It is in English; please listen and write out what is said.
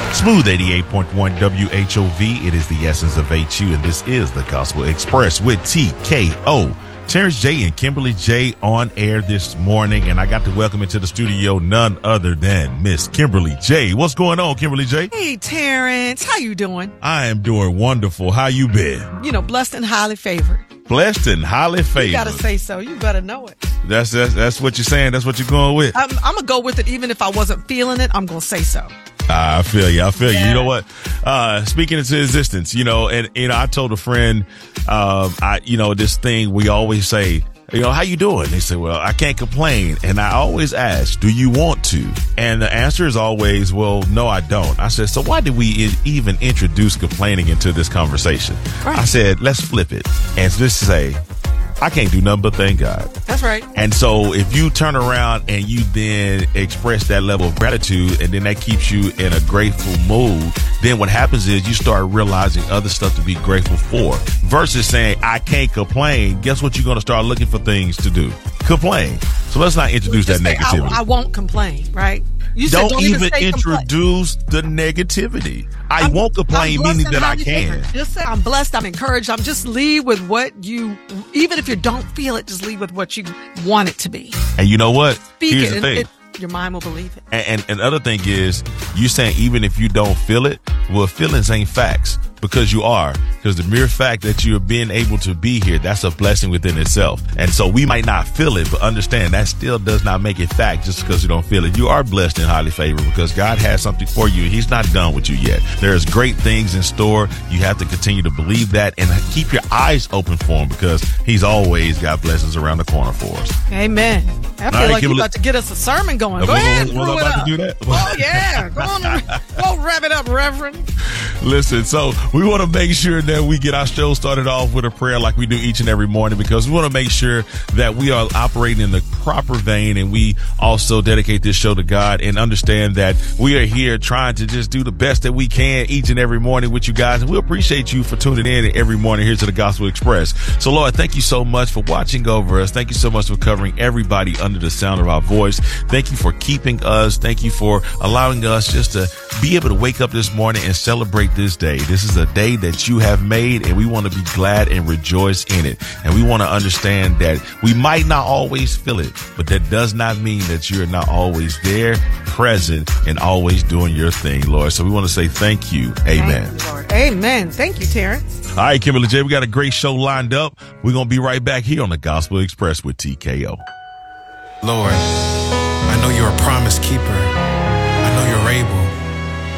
Smooth 88.1 WHOV. It is the essence of HU, and this is the Gospel Express with TKO. Terrence J and Kimberly J on air this morning, and I got to welcome into the studio none other than Miss Kimberly J. What's going on, Kimberly J? Hey, Terrence. How you doing? I am doing wonderful. How you been? You know, blessed and highly favored. Blessed and highly favored. You gotta say so. You better know it. That's what you're saying. That's what you're going with. I'm gonna go with it, even if I wasn't feeling it. I'm gonna say so. I feel you. Yeah. You know what? Speaking into existence, I told a friend, this thing we always say, how you doing? They say, well, I can't complain. And I always ask, do you want to? And the answer is always, well, no, I don't. I said, so why did we even introduce complaining into this conversation? Right. I said, let's flip it and just say, I can't do nothing but thank God. That's right. And so if you turn around and you then express that level of gratitude, and then that keeps you in a grateful mood, then what happens is you start realizing other stuff to be grateful for versus saying, I can't complain. Guess what? You're going to start looking for things to do. Complain. So let's not introduce that negativity. I won't complain, right? You don't even introduce the negativity. I won't complain, meaning that I can. Just say I'm blessed, I'm encouraged. I'm just leave with what you, even if you don't feel it, just leave with what you want it to be. And you know what? Here's the thing. Your mind will believe it. And the other thing is, you saying even if you don't feel it, well, feelings ain't facts. Because you are. Because the mere fact that you're being able to be here, that's a blessing within itself. And so we might not feel it, but understand that still does not make it fact just because you don't feel it. You are blessed and highly favored because God has something for you. He's not done with you yet. There's great things in store. You have to continue to believe that and keep your eyes open for him because he's always got blessings around the corner for us. Amen. I feel like you're about to get us a sermon going. Go ahead. Was I about to do that? Oh, yeah. Go on. Go wrap it up, Reverend. Listen, so we want to make sure that we get our show started off with a prayer like we do each and every morning because we want to make sure that we are operating in the proper vein and we also dedicate this show to God and understand that we are here trying to just do the best that we can each and every morning with you guys. And we appreciate you for tuning in every morning here to the Gospel Express. So, Lord, thank you so much for watching over us. Thank you so much for covering everybody under the sound of our voice. Thank you for keeping us. Thank you for allowing us just to be able to wake up this morning and celebrate this day. This is a day that you have made, and we want to be glad and rejoice in it. And we want to understand that we might not always feel it, but that does not mean that you're not always there, present, and always doing your thing, Lord. So we want to say thank you. Amen. Thank you, Lord. Amen. Thank you, Terrence. All right, Kimberly J, we got a great show lined up. We're going to be right back here on the Gospel Express with TKO. Lord, I know you're a promise keeper.